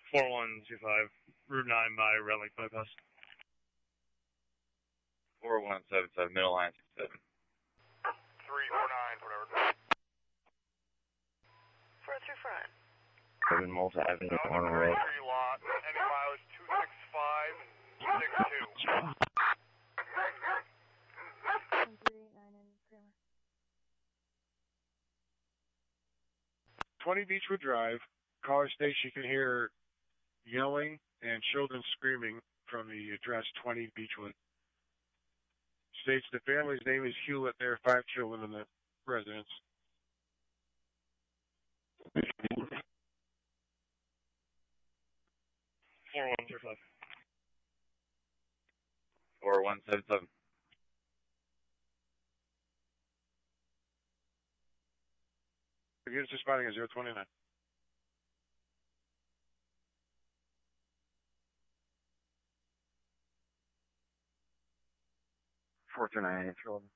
4125, Route 9 by Red Lake Bypass. 4177, middle line 67. 349, whatever. 4 through front. 7 Malta Avenue, On the Road. Prairie lot, ending mileage 265 and 62. 389 in Kramer. 20 Beechwood Drive. Caller states she can hear yelling and children screaming from the address 20 Beechwood. States the family's name is Hewlett. There are 5 children in the residence. 4135. 4177. The units responding at 029. Four through 9, 311.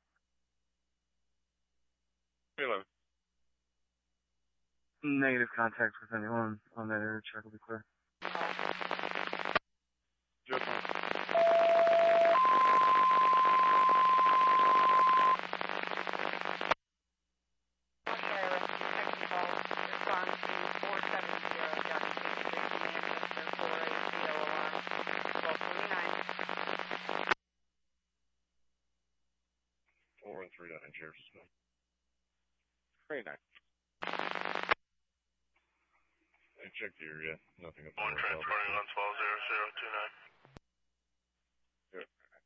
311. Negative contact with anyone on that area. Check will be clear. 020. Sheriff's 29. I checked the area. Nothing up there. One transporting on 120029.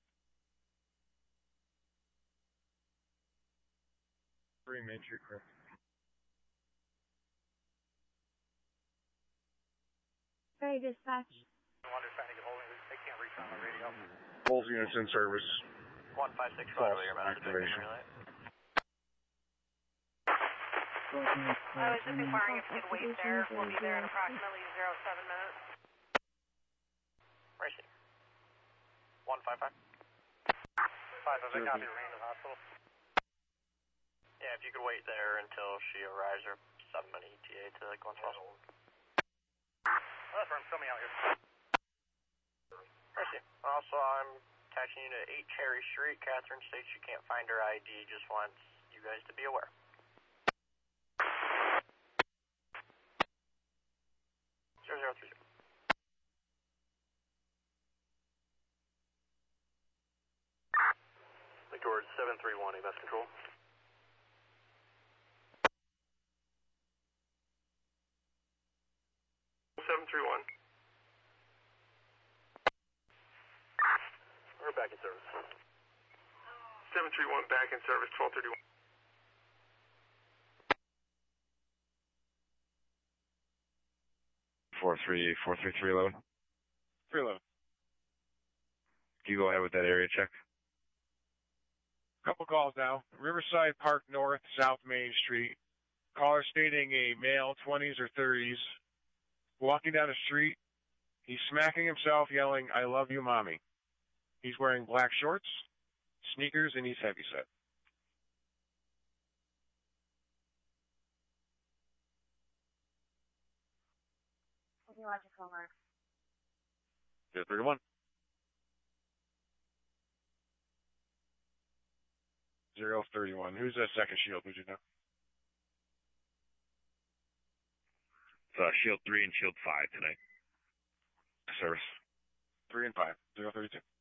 Three Main Street, correct. Hey, dispatch. They can't reach on the radio. Both units in service. 156 False your message. activation. I was just inquiring if you could wait there. We'll be there in approximately 07 minutes. Racing. 155. 5, they got the Random Hospital. Yeah, if you could wait there until she arrives or sub an ETA to like Glens Falls. That's where I'm coming out here. Racing. Also, I'm attaching you to 8 Cherry Street. Catherine states she can't find her ID, just wants you guys to be aware. 0030. Towards 731, EMS control. We're back in service. 731 back in service, 1231. Four three 311. 311. Can you go ahead with that area check? Couple calls now. Riverside Park North, South Main Street. Caller stating a male, 20s or 30s, walking down the street. He's smacking himself, yelling, "I love you, mommy." He's wearing black shorts, sneakers, and he's heavyset. Logical mark. 031. 031. Who's that second shield? Would you know? It's Shield 3 and Shield 5 tonight. Service. 3 and 5. 032.